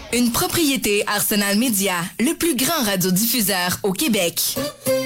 Une propriété Arsenal Média, le plus grand radiodiffuseur au Québec.